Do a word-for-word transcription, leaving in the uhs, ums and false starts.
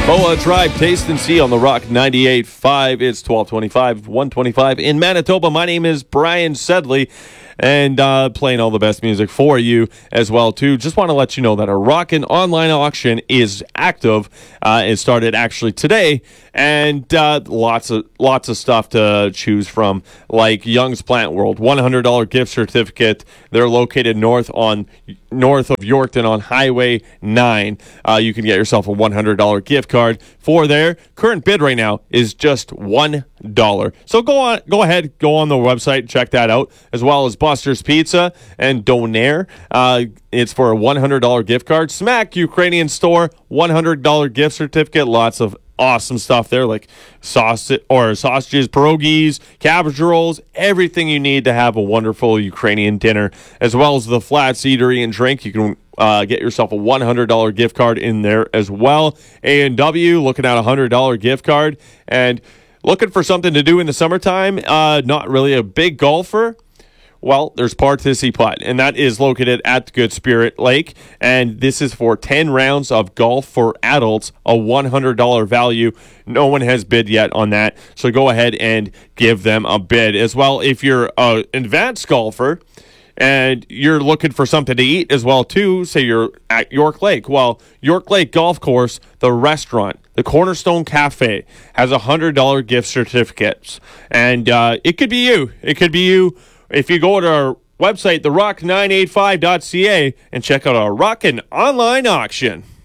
Boa Tribe, Taste and See on the Rock ninety-eight point five. It's twelve twenty-five, one twenty-five in Manitoba. My name is Brian Sedley, and uh, playing all the best music for you as well, too. Just want to let you know that our Rockin' online auction is active. Uh, it started actually today, and uh, lots of lots of stuff to choose from, like Young's Plant World, one hundred dollars gift certificate. They're located north on north of Yorkton on Highway nine. Uh, you can get yourself a one hundred dollars gift card for there. Current bid right now is just one dollar. So go on, go ahead, go on the website, check that out, as well as Buster's Pizza and Donair. Uh, it's for a one hundred dollars gift card. Smack Ukrainian Store, one hundred dollars gift certificate. Lots of awesome stuff there, like sausage or sausages, pierogies, cabbage rolls, everything you need to have a wonderful Ukrainian dinner, as well as the Flats Eatery and Drink. You can uh, get yourself a one hundred dollars gift card in there as well. A and W, looking at a one hundred dollars gift card. And looking for something to do in the summertime, uh, not really a big golfer. Well, there's Partisi Putt, and that is located at Good Spirit Lake, and this is for ten rounds of golf for adults, a one hundred dollars value. No one has bid yet on that, so go ahead and give them a bid. As well, if you're an advanced golfer and you're looking for something to eat as well, too, say you're at York Lake. Well, York Lake Golf Course, the restaurant, the Cornerstone Cafe, has one hundred dollars gift certificates, and uh, it could be you. It could be you. If you go to our website, the rock nine eighty-five dot c a, and check out our Rockin' online auction.